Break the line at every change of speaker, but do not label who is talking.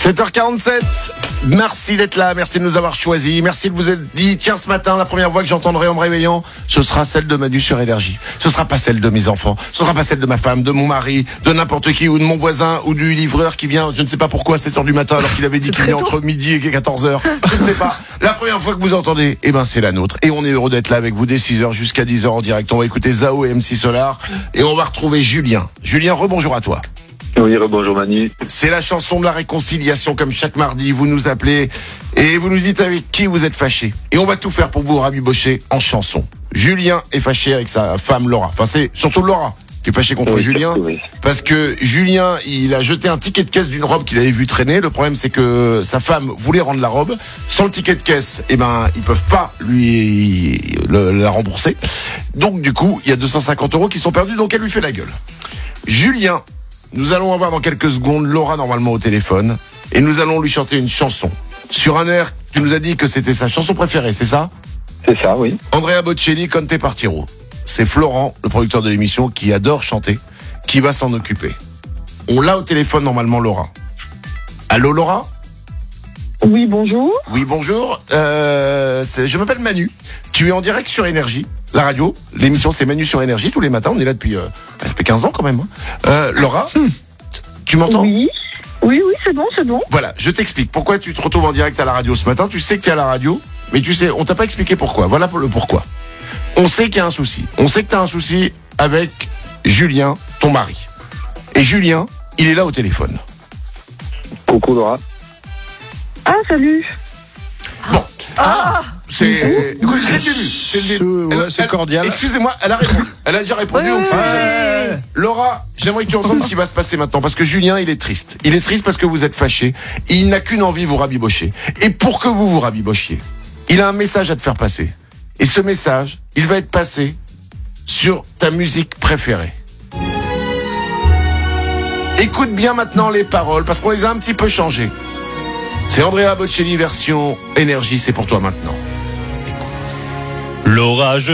7h47, merci d'être là, merci de nous avoir choisis, merci de vous être dit, tiens, ce matin, la première voix que j'entendrai en me réveillant, ce sera celle de Manu sur Énergie. Ce sera pas celle de mes enfants, ce sera pas celle de ma femme, de mon mari, de n'importe qui, ou de mon voisin, ou du livreur qui vient, je ne sais pas pourquoi, à 7h du matin, alors qu'il avait dit qu'il venait entre midi et 14h. Je ne sais pas. La première fois que vous entendez, eh ben, c'est la nôtre. Et on est heureux d'être là avec vous dès 6h jusqu'à 10h en direct. On va écouter Zao et MC Solar, et on va retrouver Julien. Julien, rebonjour à toi.
Oui, bonjour Manu.
C'est la chanson de la réconciliation, comme chaque mardi, vous nous appelez et vous nous dites avec qui vous êtes fâché. Et on va tout faire pour vous rabibocher en chanson. Julien est fâché avec sa femme Laura. Enfin, c'est surtout Laura qui est fâchée contre Julien.
Oui.
Parce que Julien, il a jeté un ticket de caisse d'une robe qu'il avait vu traîner. Le problème, c'est que sa femme voulait rendre la robe. Sans le ticket de caisse, eh ben, ils peuvent pas la rembourser. Donc, du coup, il y a 250 € qui sont perdus, donc elle lui fait la gueule. Julien, nous allons avoir dans quelques secondes Laura normalement au téléphone et nous allons lui chanter une chanson sur un air. Tu nous as dit que c'était sa chanson préférée, c'est ça?
C'est ça, oui.
Andrea Bocelli, Conte Partiro. C'est Florent, le producteur de l'émission, qui adore chanter, qui va s'en occuper. On l'a au téléphone normalement, Laura. Allô, Laura?
Oui, bonjour.
Oui, bonjour. Je m'appelle Manu. Tu es en direct sur Énergie, la radio. L'émission, c'est Manu sur Énergie tous les matins. On est là depuis 15 ans quand même. Laura, tu m'entends?
Oui, c'est bon.
Voilà, je t'explique. Pourquoi tu te retrouves en direct à la radio ce matin? Tu sais que tu es à la radio, mais tu sais, on t'a pas expliqué pourquoi. Voilà le pourquoi. On sait qu'il y a un souci. On sait que tu as un souci avec Julien, ton mari. Et Julien, il est là au téléphone.
Coucou Laura.
Ah, salut.
Bon. Écoute, c'est le début.
C'est cordial.
Excusez-moi, elle a répondu. Elle a déjà répondu. On sait déjà. Laura, j'aimerais que tu entendes ce qui va se passer maintenant. Parce que Julien, il est triste. Il est triste parce que vous êtes fâchés. Il n'a qu'une envie, vous rabibocher. Et pour que vous vous rabibochiez, il a un message à te faire passer. Et ce message, il va être passé sur ta musique préférée. Écoute bien maintenant les paroles, parce qu'on les a un petit peu changées. C'est Andrea Bocelli version Énergie, c'est pour toi maintenant. Écoute.
L'orage